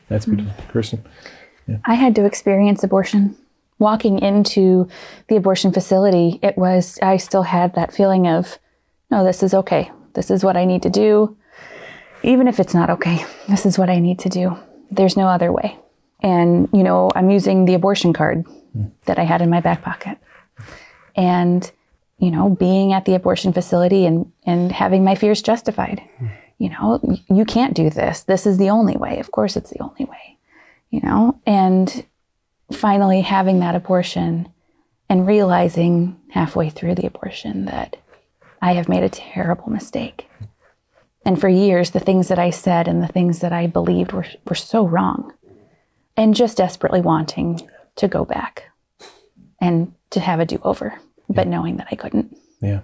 That's beautiful. Kirsten? Yeah. I had to experience abortion. Walking into the abortion facility, I still had that feeling of, no, this is okay. This is what I need to do. Even if it's not okay, this is what I need to do. There's no other way. And, I'm using the abortion card that I had in my back pocket. And, being at the abortion facility and having my fears justified. You can't do this. This is the only way. Of course it's the only way, and finally having that abortion and realizing halfway through the abortion that I have made a terrible mistake. And for years, the things that I said and the things that I believed were so wrong, and just desperately wanting to go back and to have a do-over, but knowing that I couldn't. Yeah.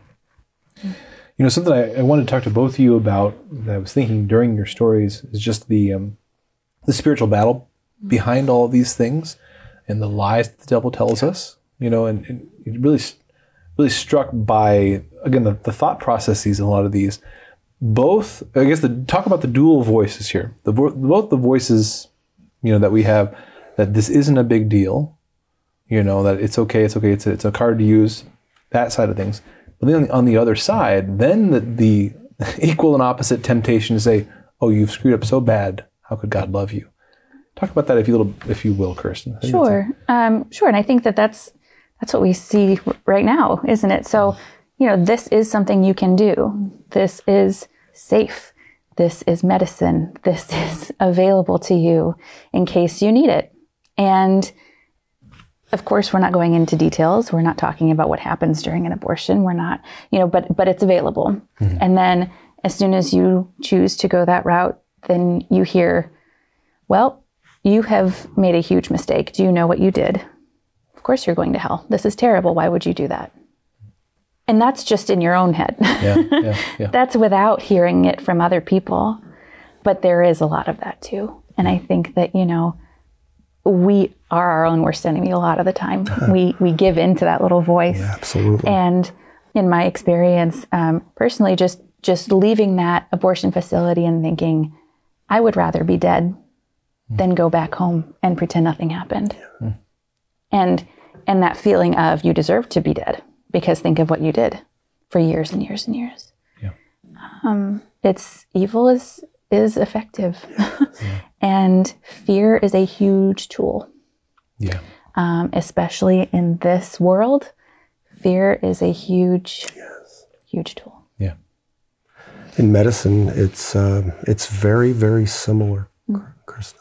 Something I wanted to talk to both of you about that I was thinking during your stories is just the spiritual battle behind all of these things and the lies that the devil tells us, and it really struck by, again, the thought processes in a lot of these. Both, I guess, talk about the dual voices here. Both the voices, that we have, that this isn't a big deal, that it's okay, it's a card to use, that side of things. But then on the other side, then the equal and opposite temptation to say, oh, you've screwed up so bad, how could God love you? Talk about that if you will, Kirsten. Sure. Sure. And I think that's what we see right now, isn't it? So, this is something you can do. This is safe. This is medicine. This is available to you in case you need it. And of course, we're not going into details. We're not talking about what happens during an abortion. We're not, but it's available. Mm-hmm. And then as soon as you choose to go that route, then you hear, well, you have made a huge mistake. Do you know what you did? Of course you're going to hell. This is terrible. Why would you do that? And that's just in your own head. Yeah. That's without hearing it from other people. But there is a lot of that too. And I think that, we are our own worst enemy a lot of the time. We give in to that little voice. Yeah, absolutely. And in my experience, personally, just leaving that abortion facility and thinking, I would rather be dead than go back home and pretend nothing happened. And that feeling of you deserve to be dead because think of what you did for years and years and years. Yeah. It's evil is effective. And fear is a huge tool. Yeah. Especially in this world, fear is a huge tool. Yeah. In medicine, it's very, very similar, Kirsten.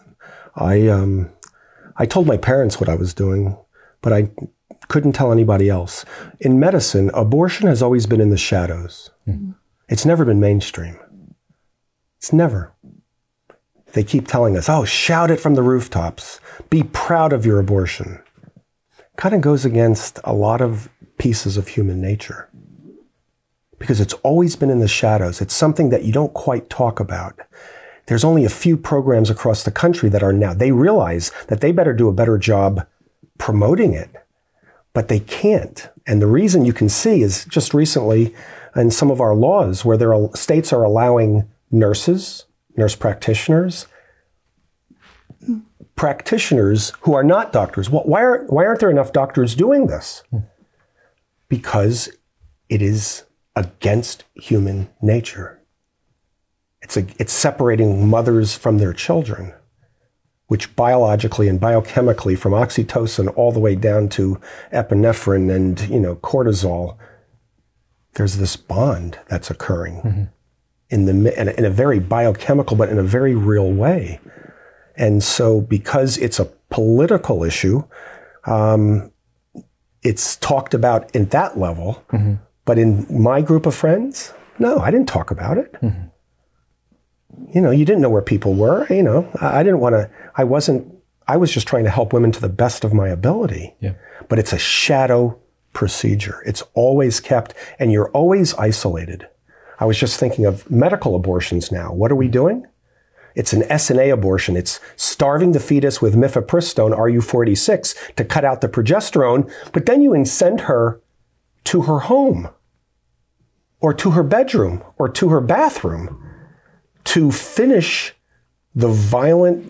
I told my parents what I was doing, but I couldn't tell anybody else. In medicine, abortion has always been in the shadows. Mm-hmm. It's never been mainstream. It's never. They keep telling us, oh, shout it from the rooftops. Be proud of your abortion. Kind of goes against a lot of pieces of human nature because it's always been in the shadows. It's something that you don't quite talk about. There's only a few programs across the country that are now. They realize that they better do a better job promoting it, but they can't. And the reason you can see is just recently in some of our laws where states are allowing nurse practitioners who are not doctors. Well, why aren't there enough doctors doing this? Because it is against human nature. It's separating mothers from their children, which biologically and biochemically, from oxytocin all the way down to epinephrine and cortisol, there's this bond that's occurring in a very biochemical, but in a very real way. And so because it's a political issue, it's talked about in that level, but in my group of friends, no, I didn't talk about it. You didn't know where people were, I didn't want to, I was just trying to help women to the best of my ability. Yeah. But it's a shadow procedure. It's always kept, and you're always isolated. I was just thinking of medical abortions now. What are we doing? It's an SNA abortion. It's starving the fetus with mifepristone, RU-486, to cut out the progesterone, but then you send her to her home or to her bedroom or to her bathroom to finish the violent